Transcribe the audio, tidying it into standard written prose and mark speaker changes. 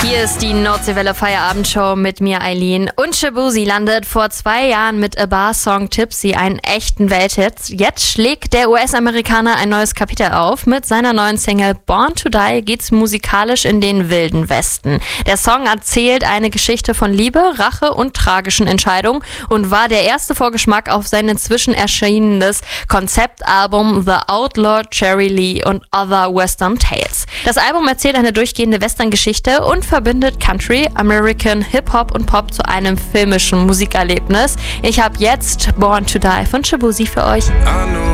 Speaker 1: Hier ist die Nordseewelle Feierabendshow mit mir, Eileen. Und Shaboozey landet vor 2 Jahren mit A Bar Song Tipsy einen echten Welthit. Jetzt schlägt der US-Amerikaner ein neues Kapitel auf. Mit seiner neuen Single Born to Die geht's musikalisch in den wilden Westen. Der Song erzählt eine Geschichte von Liebe, Rache und tragischen Entscheidungen und war der erste Vorgeschmack auf sein inzwischen erschienenes Konzeptalbum The Outlaw Jerry Lee and Other Western Tales. Das Album erzählt eine durchgehende Western-Geschichte und verbindet Country, American, Hip-Hop und Pop zu einem filmischen Musikerlebnis. Ich habe jetzt Born to Die von Shaboozey für euch.